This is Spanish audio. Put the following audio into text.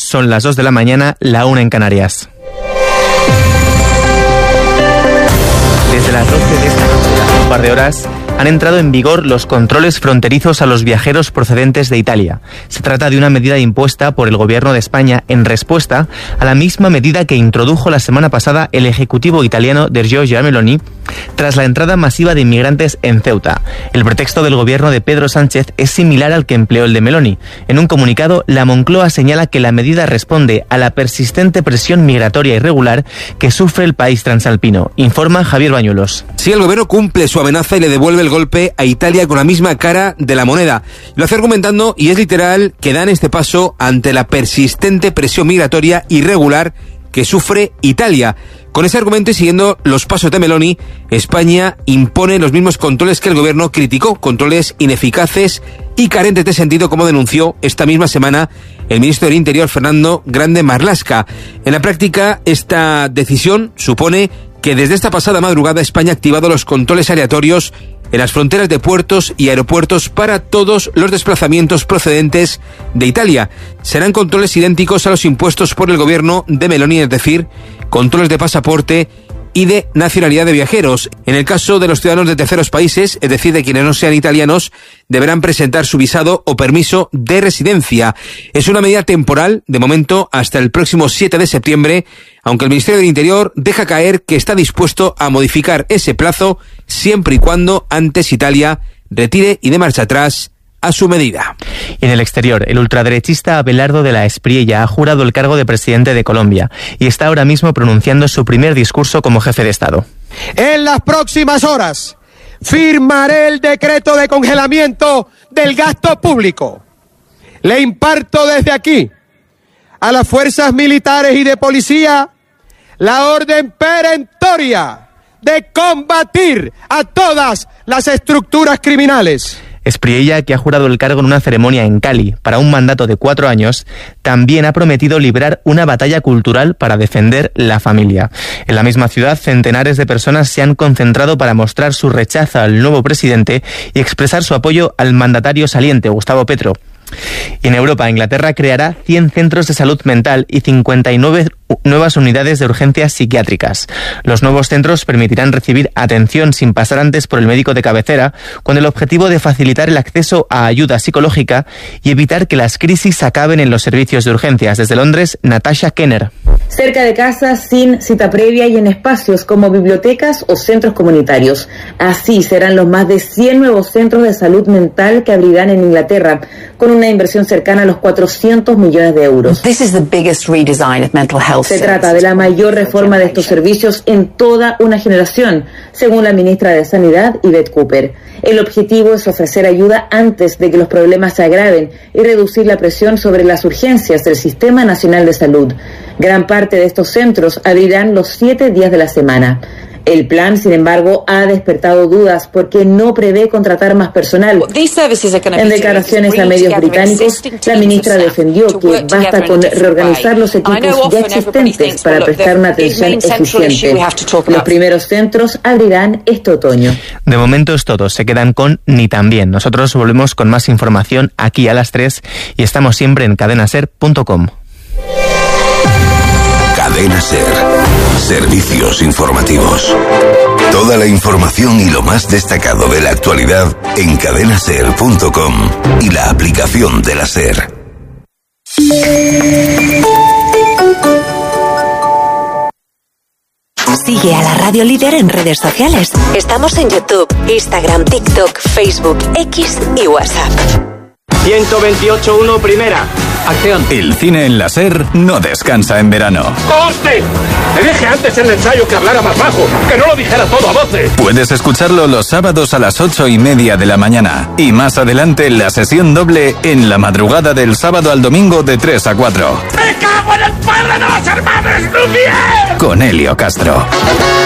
son las 2 de la mañana, la 1 en Canarias. Desde las 12 de esta noche, hace un par de horas, han entrado en vigor los controles fronterizos a los viajeros procedentes de Italia. Se trata de una medida impuesta por el Gobierno de España en respuesta a la misma medida que introdujo la semana pasada el ejecutivo italiano de Giorgia Meloni tras la entrada masiva de inmigrantes en Ceuta. El pretexto del gobierno de Pedro Sánchez es similar al que empleó el de Meloni. En un comunicado, la Moncloa señala que la medida responde a la persistente presión migratoria irregular que sufre el país transalpino. Informa Javier Bañuelos. Si el gobierno cumple su amenaza y le devuelve el golpe a Italia con la misma cara de la moneda. Lo hace argumentando, y es literal, que dan este paso ante la persistente presión migratoria irregular que sufre Italia. Con ese argumento y siguiendo los pasos de Meloni, España impone los mismos controles que el gobierno criticó, controles ineficaces y carentes de sentido, como denunció esta misma semana el ministro del Interior, Fernando Grande Marlaska. En la práctica, esta decisión supone que desde esta pasada madrugada España ha activado los controles aleatorios en las fronteras de puertos y aeropuertos para todos los desplazamientos procedentes de Italia. Serán controles idénticos a los impuestos por el gobierno de Meloni, es decir, controles de pasaporte y de nacionalidad de viajeros. En el caso de los ciudadanos de terceros países, es decir, de quienes no sean italianos, deberán presentar su visado o permiso de residencia. Es una medida temporal, de momento, hasta el próximo 7 de septiembre, aunque el Ministerio del Interior deja caer que está dispuesto a modificar ese plazo siempre y cuando antes Italia retire y dé marcha atrás a su medida. En el exterior, el ultraderechista Abelardo de la Espriella ha jurado el cargo de presidente de Colombia y está ahora mismo pronunciando su primer discurso como jefe de Estado. En las próximas horas firmaré el decreto de congelamiento del gasto público. Le imparto desde aquí a las fuerzas militares y de policía la orden perentoria de combatir a todas las estructuras criminales. Espriella, que ha jurado el cargo en una ceremonia en Cali para un mandato de 4 años, también ha prometido librar una batalla cultural para defender la familia. En la misma ciudad, centenares de personas se han concentrado para mostrar su rechazo al nuevo presidente y expresar su apoyo al mandatario saliente, Gustavo Petro. En Europa, Inglaterra creará 100 centros de salud mental y 59 nuevas unidades de urgencias psiquiátricas. Los nuevos centros permitirán recibir atención sin pasar antes por el médico de cabecera, con el objetivo de facilitar el acceso a ayuda psicológica y evitar que las crisis acaben en los servicios de urgencias. Desde Londres, Natasha Kenner. Cerca de casas, sin cita previa y en espacios como bibliotecas o centros comunitarios. Así serán los más de 100 nuevos centros de salud mental que abrirán en Inglaterra, con una inversión cercana a los 400 millones de euros. Se trata de la mayor reforma de estos servicios en toda una generación, según la ministra de Sanidad, Yvette Cooper. El objetivo es ofrecer ayuda antes de que los problemas se agraven y reducir la presión sobre las urgencias del Sistema Nacional de Salud. Gran parte de estos centros abrirán los 7 días de la semana. El plan, sin embargo, ha despertado dudas porque no prevé contratar más personal. En declaraciones a medios británicos, la ministra defendió que basta con reorganizar los equipos ya existentes para prestar una atención eficiente. Los primeros centros abrirán este otoño. De momento es todo, se quedan con Ni Tan Bien. Nosotros volvemos con más información aquí a las 3 y estamos siempre en cadenaser.com. Cadena Ser. Servicios informativos. Toda la información y lo más destacado de la actualidad en cadenaser.com y la aplicación de la Ser. Sigue a la Radio Líder en redes sociales. Estamos en YouTube, Instagram, TikTok, Facebook, X y WhatsApp. 128.1 primera. Acción. El cine en la Ser no descansa en verano. ¡Corte! Te dije antes en el ensayo que hablara más bajo, que no lo dijera todo a voces. Puedes escucharlo los sábados a las 8:30 de la mañana. Y más adelante la sesión doble en la madrugada del sábado al domingo de 3 a 4. ¡Me cago en el padre de los hermanos Lumière! Con Helio Castro.